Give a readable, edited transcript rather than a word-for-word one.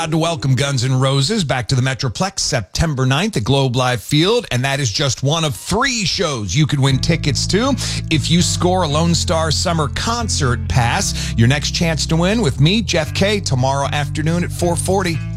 To welcome Guns N' Roses back to the Metroplex September 9th at Globe Life Field, and that is just one of 3 shows you could win tickets to if you score a Lone Star Summer Concert Pass. Your next chance to win with me, Jeff K, tomorrow afternoon at 4:40.